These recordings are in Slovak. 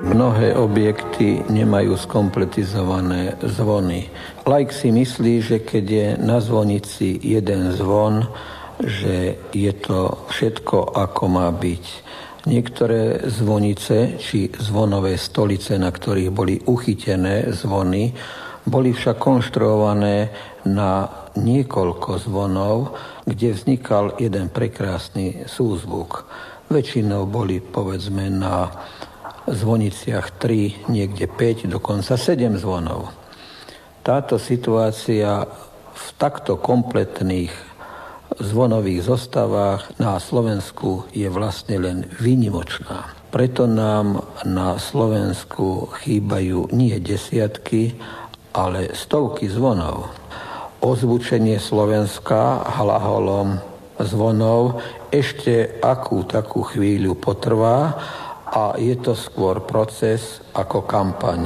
Mnohé objekty nemajú skompletizované zvony. Laik si myslí, že keď je na zvonici jeden zvon, že je to všetko, ako má byť. Niektoré zvonice, či zvonové stolice, na ktorých boli uchytené zvony, boli však konštruované na niekoľko zvonov, kde vznikal jeden prekrásny súzvuk. Väčšinou boli, povedzme, na zvoniciach 3, niekde 5, dokonca 7 zvonov. Táto situácia v takto kompletných zvonových zostavách na Slovensku je vlastne len výnimočná. Preto nám na Slovensku chýbajú nie desiatky, ale stovky zvonov. Ozvučenie Slovenska hlaholom zvonov ešte akú takú chvíľu potrvá, a je to skôr proces ako kampaň.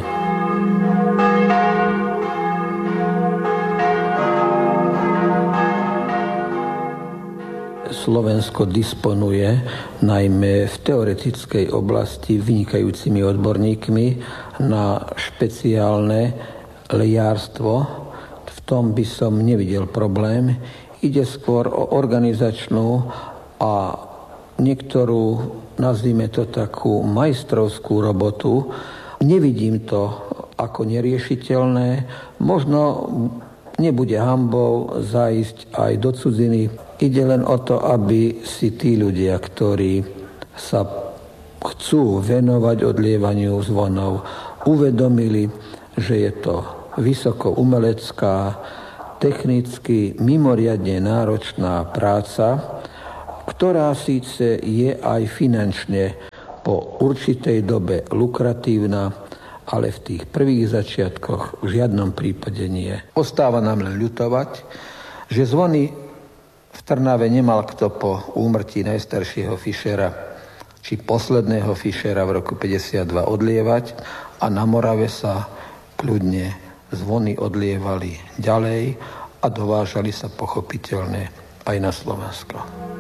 Slovensko disponuje najmä v teoretickej oblasti vynikajúcimi odborníkmi na špeciálne liarstvo. V tom by som nevidel problém. Ide skôr o organizačnú a niektorú, nazvime to takú majstrovskú robotu. Nevidím to ako neriešiteľné. Možno nebude hanbou zájsť aj do cudziny. Ide len o to, aby si tí ľudia, ktorí sa chcú venovať odlievaniu zvonov, uvedomili, že je to vysoko umelecká, technicky mimoriadne náročná práca, ktorá síce je aj finančne po určitej dobe lukratívna, ale v tých prvých začiatkoch v žiadnom prípade nie. Ostáva nám len ľutovať, že zvony v Trnave nemal kto po úmrtí najstaršieho Fischera či posledného Fischera v roku 52 odlievať, a na Morave sa kľudne zvony odlievali ďalej a dovážali sa pochopiteľne aj na Slovensko.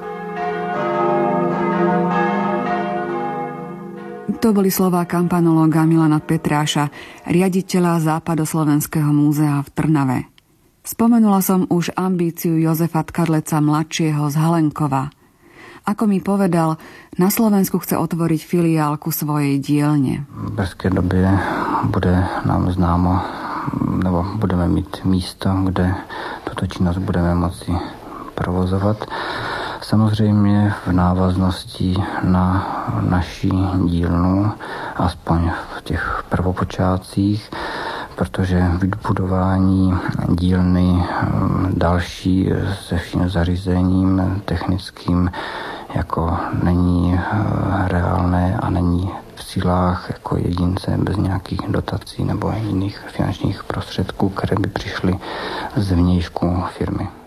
To boli slová kampanológa Milana Petráša, riaditeľa Západoslovenského múzea v Trnave. Spomenula som už ambíciu Jozefa Tkarleca mladšieho z Halenkova. Ako mi povedal, na Slovensku chce otvoriť filiálku svojej dielne. V brzké době bude nám známo, nebo budeme mít místo, kde tuto činnost budeme moci provozovat. Samozřejmě v návaznosti na naší dílnu, aspoň v těch prvopočátcích, protože vybudování dílny další se vším zařízením technickým jako není reálné a není v silách jako jedince bez nějakých dotací nebo jiných finančních prostředků, které by přišly z vnějšku firmy.